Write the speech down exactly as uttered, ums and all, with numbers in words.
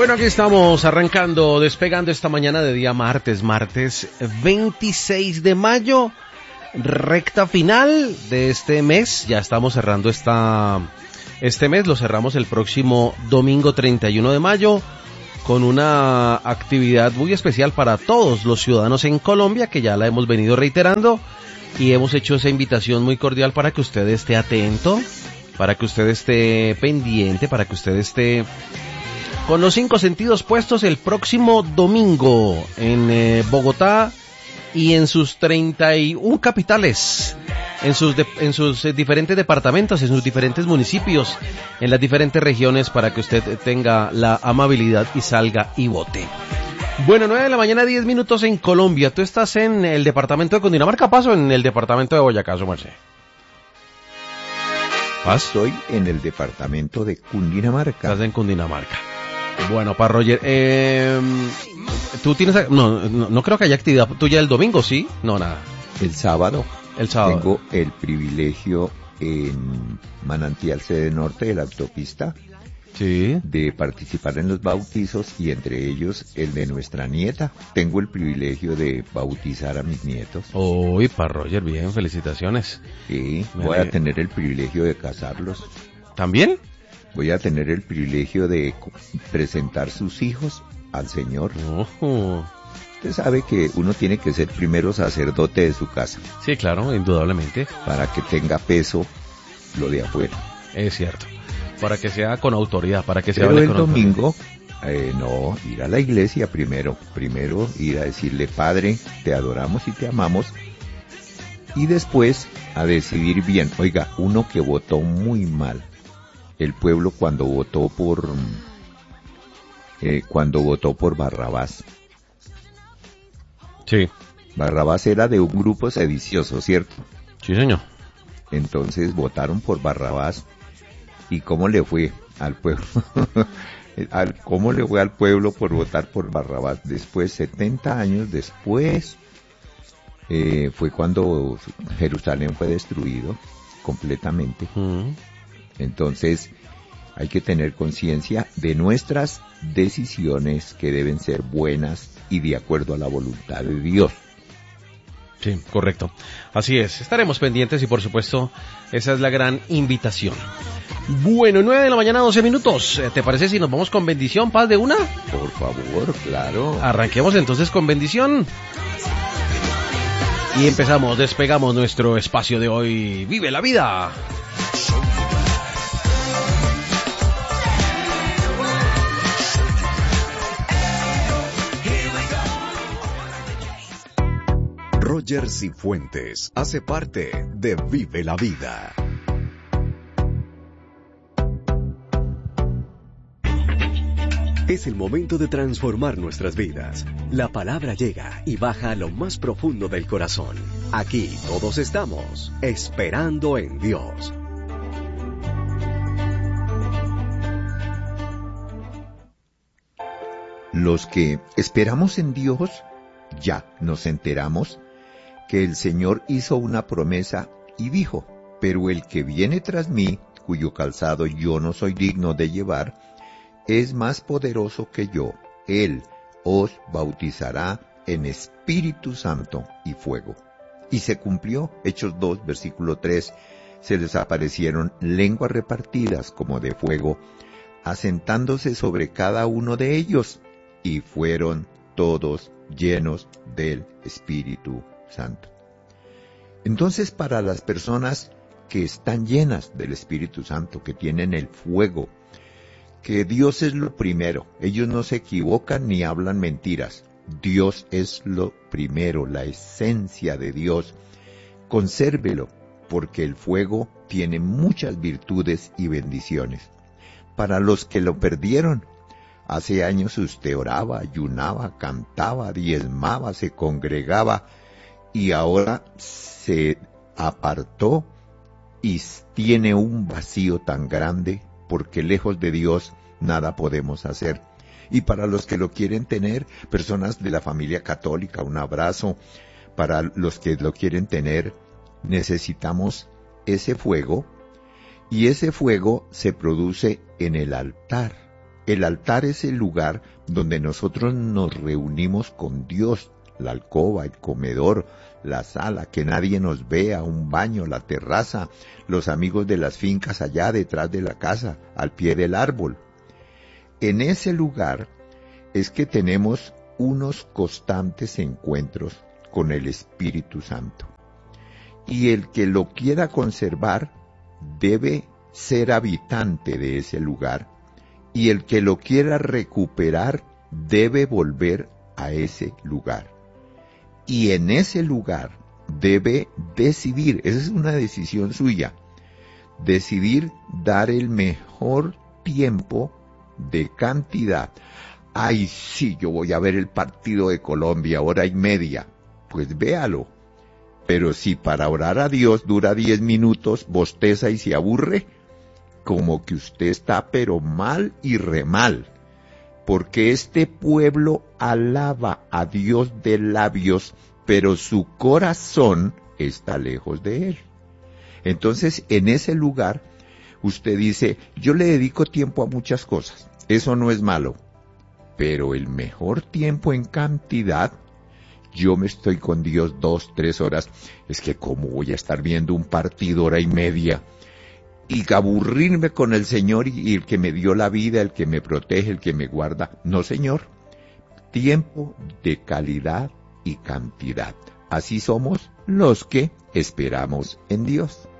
Bueno, aquí estamos arrancando, despegando esta mañana de día martes, martes veintiséis de mayo, recta final de este mes. Ya estamos cerrando esta, este mes, lo cerramos el próximo domingo treinta y uno de mayo con una actividad muy especial para todos los ciudadanos en Colombia, que ya la hemos venido reiterando y hemos hecho esa invitación muy cordial para que usted esté atento, para que usted esté pendiente, para que usted esté con los cinco sentidos puestos el próximo domingo en eh, Bogotá y en sus treinta y una capitales, en sus, de, en sus eh, diferentes departamentos, en sus diferentes municipios, en las diferentes regiones, para que usted tenga la amabilidad y salga y vote. Bueno, nueve de la mañana, diez minutos en Colombia. ¿Tú estás en el departamento de Cundinamarca, Paz, o en el departamento de Boyacá, su merced? Paz. Estoy en el departamento de Cundinamarca. Estás en Cundinamarca. Bueno, para Roger, eh, tú tienes, no, no, no creo que haya actividad tuya el domingo, ¿sí? No, nada. El sábado. El sábado. Tengo el privilegio en Manantial Sede Norte de la autopista, sí, de participar en los bautizos, y entre ellos el de nuestra nieta. Tengo el privilegio de bautizar a mis nietos. Uy, para Roger, bien, felicitaciones. Sí, voy a tener el privilegio de casarlos. ¿También? Voy a tener el privilegio de presentar sus hijos al Señor. Uh-huh. Usted sabe que uno tiene que ser primero sacerdote de su casa. Sí, claro, indudablemente. Para que tenga peso lo de afuera. Es cierto. Para que sea con autoridad, para que sea. Pero el con domingo, eh, no, ir a la iglesia primero. Primero ir a decirle: Padre, te adoramos y te amamos. Y después a decidir bien. Oiga, uno que votó muy mal. El pueblo cuando votó por eh, cuando votó por Barrabás. Sí. Barrabás era de un grupo sedicioso, ¿cierto? Sí, señor. Entonces votaron por Barrabás. ¿Y cómo le fue al pueblo? ¿Cómo le fue al pueblo por votar por Barrabás? Después, setenta años después, eh, fue cuando Jerusalén fue destruido completamente. Uh-huh. Entonces, hay que tener conciencia de nuestras decisiones, que deben ser buenas y de acuerdo a la voluntad de Dios. Sí, correcto. Así es. Estaremos pendientes y, por supuesto, esa es la gran invitación. Bueno, nueve de la mañana, doce minutos. ¿Te parece si nos vamos con bendición, Paz, de una? Por favor, claro. Arranquemos entonces con bendición. Y empezamos, despegamos nuestro espacio de hoy. ¡Vive la vida! Roger Cifuentes hace parte de Vive la Vida. Es el momento de transformar nuestras vidas. La palabra llega y baja a lo más profundo del corazón. Aquí todos estamos esperando en Dios. Los que esperamos en Dios, ya nos enteramos que el Señor hizo una promesa y dijo: pero el que viene tras mí, cuyo calzado yo no soy digno de llevar, es más poderoso que yo. Él os bautizará en Espíritu Santo y fuego. Y se cumplió. Hechos dos, versículo tres. Se les aparecieron lenguas repartidas como de fuego, asentándose sobre cada uno de ellos, y fueron todos llenos del Espíritu Santo. Entonces, para las personas que están llenas del Espíritu Santo, que tienen el fuego, que Dios es lo primero, ellos no se equivocan ni hablan mentiras. Dios es lo primero, la esencia de Dios. Consérvelo, porque el fuego tiene muchas virtudes y bendiciones. Para los que lo perdieron, hace años usted oraba, ayunaba, cantaba, diezmaba, se congregaba, y ahora se apartó y tiene un vacío tan grande, porque lejos de Dios nada podemos hacer. Y para los que lo quieren tener, personas de la familia católica, un abrazo. Para los que lo quieren tener, necesitamos ese fuego, y ese fuego se produce en el altar. El altar es el lugar donde nosotros nos reunimos con Dios, la alcoba, el comedor, la sala, que nadie nos vea, un baño, la terraza, los amigos de las fincas allá detrás de la casa, al pie del árbol. En ese lugar es que tenemos unos constantes encuentros con el Espíritu Santo. Y el que lo quiera conservar debe ser habitante de ese lugar, y el que lo quiera recuperar debe volver a ese lugar. Y en ese lugar debe decidir, esa es una decisión suya, decidir dar el mejor tiempo de cantidad. Ay, sí, yo voy a ver el partido de Colombia, hora y media. Pues véalo. Pero si para orar a Dios dura diez minutos, bosteza y se aburre, como que usted está pero mal y re mal. Porque este pueblo alaba a Dios de labios, pero su corazón está lejos de Él. Entonces, en ese lugar, usted dice, yo le dedico tiempo a muchas cosas, eso no es malo, pero el mejor tiempo en cantidad, yo me estoy con Dios dos, tres horas, es que cómo voy a estar viendo un partido hora y media, y aburrirme con el Señor y, y el que me dio la vida, el que me protege, el que me guarda. No, Señor. Tiempo de calidad y cantidad. Así somos los que esperamos en Dios.